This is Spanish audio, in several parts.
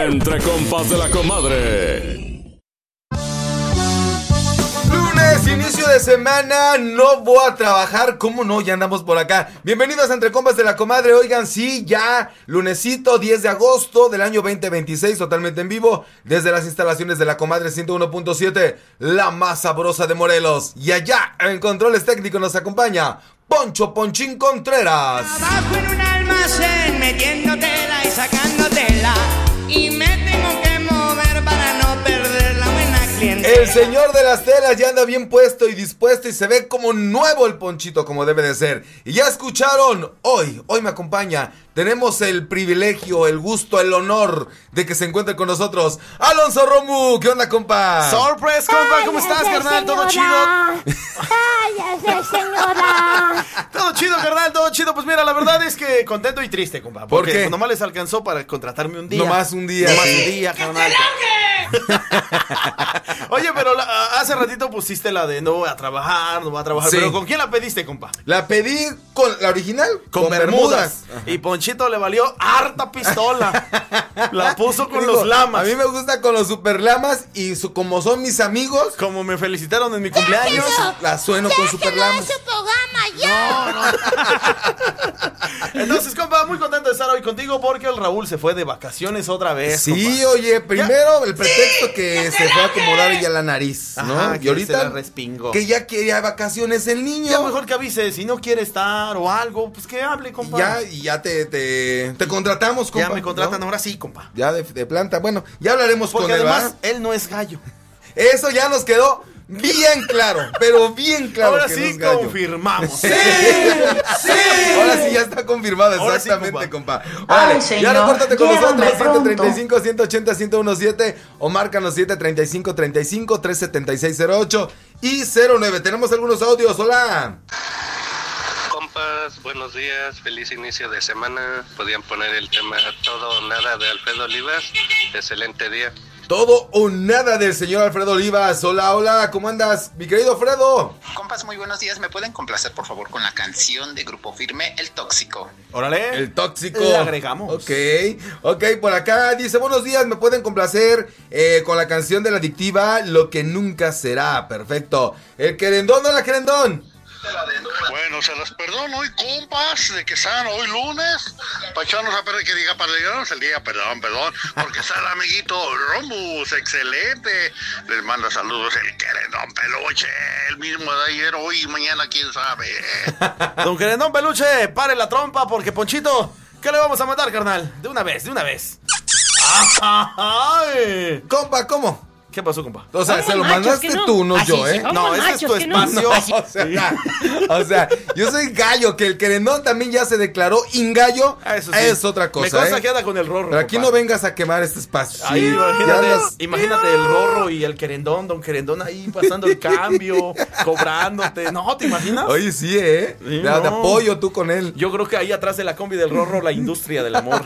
Entre compas de la comadre. Lunes, inicio de semana, no voy a trabajar, ¿cómo no? Ya andamos por acá. Bienvenidos a Entre Compas de la Comadre. Oigan, sí, ya lunesito 10 de agosto del año 2026, totalmente en vivo, desde las instalaciones de la Comadre 101.7, la más sabrosa de Morelos. Y allá, en controles técnicos nos acompaña Poncho Ponchín Contreras. Trabajo en un almacén metiendo tela y sacando tela, y me tengo que mover para no perder la buena clientela. El señor de las telas ya anda bien puesto y dispuesto y se ve como nuevo el Ponchito, como debe de ser. Y ya escucharon, hoy me acompaña. Tenemos el privilegio, el gusto, el honor de que se encuentre con nosotros Alonso Romu. ¿Qué onda, compa? Sorpresa, compa, ¿cómo estás, carnal? ¿Todo chido? ¡Cállate, señora! Todo chido, carnal, todo chido. Pues mira, la verdad es que contento y triste, compa. ¿Por Porque qué? pues, nomás les alcanzó para contratarme un día. Nomás un día. Nomás un día, carnal. Oye, pero hace ratito pusiste la de no voy a trabajar, Sí. Pero ¿con quién la pediste, compa? La pedí con la original, Con Bermudas. Y Ponchito le valió harta pistola. La puso con Digo, los lamas. A mí me gusta con los super lamas y como son mis amigos, Como me felicitaron en mi cumpleaños. la sueno con super lamas. su programa ya! Entonces, compa, muy contento de estar hoy contigo porque el Raúl se fue de vacaciones otra vez. Sí, compa. oye, primero el pretexto que se fue a acomodar ya la nariz, ¿no? Ajá, Y que ahorita se la respingó. que ya quería vacaciones el niño. Ya mejor que avise, si no quiere estar o algo, pues que hable, compa. Y ya te contratamos, compa. Ya me contratan, ¿no? ahora sí, compa. Ya de planta. Bueno, ya hablaremos Porque con él, además, ¿va? él no es gallo. Eso ya nos quedó bien claro, pero bien claro. Ahora que sí no es gallo. confirmamos. ¡Sí! Ahora sí ya está confirmado, Ahora sí, exactamente, compa. Ay, Órale, señor, ya repórtate con llévame nosotros, pronto. 135-180-1017 o márcanos 735-35-37608 y 09. Tenemos algunos audios, hola. Compas, buenos días, feliz inicio de semana. Podían poner el tema Todo o Nada de Alfredo Olivas. Excelente día. Todo o nada del señor Alfredo Olivas. Hola, hola, ¿cómo andas, mi querido Fredo? Compas, muy buenos días. ¿Me pueden complacer, por favor, con la canción de Grupo Firme, El Tóxico? Órale. El tóxico. Le agregamos. Ok, por acá dice, buenos días, me pueden complacer con la canción de La Adictiva, Lo que nunca será. Perfecto. El querendón, hola, querendón. Bueno, se las perdono hoy, compas, de que sean hoy lunes, para echarnos a perder, que diga para llegarnos el día, perdón, porque está el amiguito Romus, excelente, les manda saludos el querendón peluche, el mismo de ayer, hoy y mañana, quién sabe. Don Querendón Peluche, pare la trompa porque Ponchito, ¿qué le vamos a mandar, carnal? De una vez. ¡Ay! Compa, ¿cómo? ¿Qué pasó, compa? O sea, ¿Cómo se lo machos mandaste que no? tú, no Así yo, sí, ¿eh? ¿cómo No, ese es machos tu que no? espacio. O sea, yo soy gallo, que el querendón también ya se declaró ingallo. Eso sí. Es otra cosa, Me consta que anda con el Rorro. Pero aquí compa. no vengas a quemar este espacio. Ahí, Sí, ya andas- imagínate el Rorro y el Querendón, don Querendón ahí pasando el cambio, cobrándote. No, ¿te imaginas? Oye, sí, ¿eh? Sí, de no. apoyo tú con él. Yo creo que ahí atrás de la combi del Rorro, la industria del amor.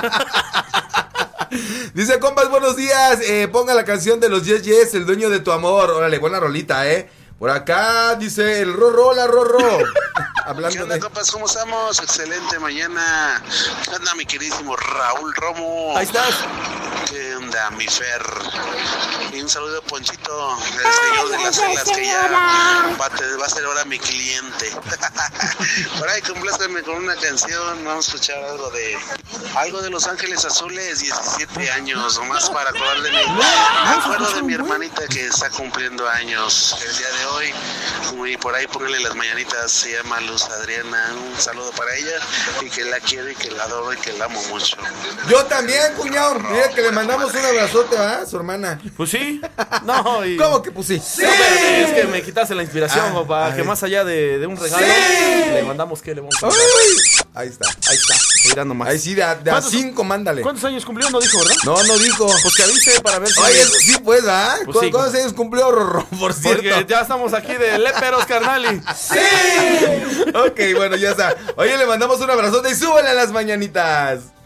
Dice, compas, buenos días. Ponga la canción de los Yes Yes, El dueño de tu amor. Órale, buena rolita, Por acá dice el Rorro, hola Rorro. ¿Qué Hablando onda, de... compas? ¿Cómo estamos? Excelente mañana. ¿Qué onda, mi queridísimo Raúl Romo? Ahí estás. ¿Qué onda, mi Fer? Y un saludo, Ponchito, el señor de las celas, que ya va a ser ahora mi cliente. Por ahí, compláceme con una canción. Vamos a escuchar algo de Los Ángeles Azules, 17 años, nomás para acordar de mí. Me acuerdo de mi hermanita que está cumpliendo años el día de hoy. Y por ahí póngale las mañanitas, se llama Luz Adriana. Un saludo para ella y que la quiero y que la adoro y que la amo mucho. Yo también, cuñado. Mira que le mandamos un abrazote, ¿va? Su hermana. Pues sí. No, y... ¿Cómo que pues sí? No, espérate, es que me quitaste la inspiración, papá. ay. Que más allá de un regalo, le mandamos que le vamos a mandar. Ay, ahí está. Mira nomás. Ahí sí, de a ¿Cuántos- 5, mándale. ¿Cuántos años cumplió? No dijo, ¿verdad? No dijo. Pues que avise para ver si... Oye, eso sí, pues, ¿ah? Pues sí. ¿Cuántos años cumplió Rorro, por cierto? Porque ya estamos aquí de léperos, carnal. ¡Sí! Ok, bueno, ya está. Oye, le mandamos un abrazote y súbele a las mañanitas.